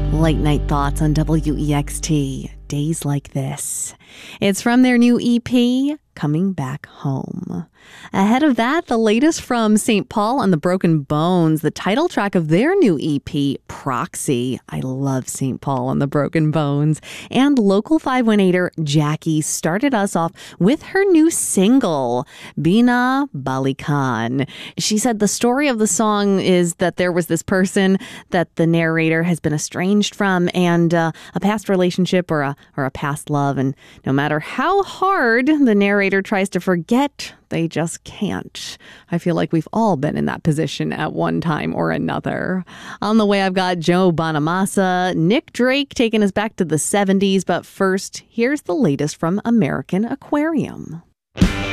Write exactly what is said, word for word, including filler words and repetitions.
Late Night Thoughts on W E X T, Days Like This. It's from their new E P, Coming Back Home. Ahead of that, the latest from Saint Paul and the Broken Bones, the title track of their new E P, Proxy. I love Saint Paul and the Broken Bones. And local five one eighter Jackie started us off with her new single, Bina Balikan. She said the story of the song is that there was this person that the narrator has been estranged from, and uh, a past relationship or a, or a past love. And no matter how hard the narrator tries to forget, they just can't. I feel like we've all been in that position at one time or another. On the way, I've got Joe Bonamassa, Nick Drake taking us back to the seventies. But first, here's the latest from American Aquarium.